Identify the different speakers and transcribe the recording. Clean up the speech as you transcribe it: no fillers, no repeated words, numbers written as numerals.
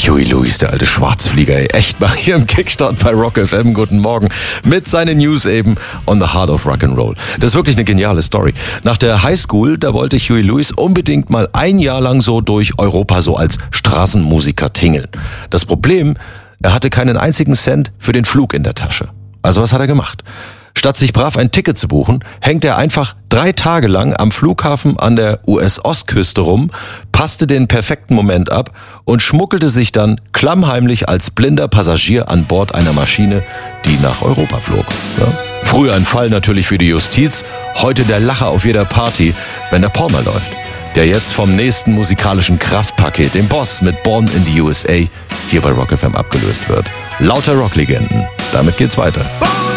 Speaker 1: Huey Lewis, der alte Schwarzflieger, ey. Echt mal hier im Kickstart bei Rock FM. Guten Morgen. Mit seinen News eben on the heart of Rock'n'Roll. Das ist wirklich eine geniale Story. Nach der Highschool, da wollte Huey Lewis unbedingt mal ein Jahr lang so durch Europa so als Straßenmusiker tingeln. Das Problem, er hatte keinen einzigen Cent für den Flug in der Tasche. Also was hat er gemacht? Statt sich brav ein Ticket zu buchen, hängt er einfach 3 Tage lang am Flughafen an der US-Ostküste rum, passte den perfekten Moment ab und schmuggelte sich dann klammheimlich als blinder Passagier an Bord einer Maschine, die nach Europa flog. Ja? Früher ein Fall natürlich für die Justiz, heute der Lacher auf jeder Party, wenn der Paul mal läuft. Der jetzt vom nächsten musikalischen Kraftpaket, dem Boss mit Born in the USA, hier bei Rock FM abgelöst wird. Lauter Rocklegenden. Damit geht's weiter.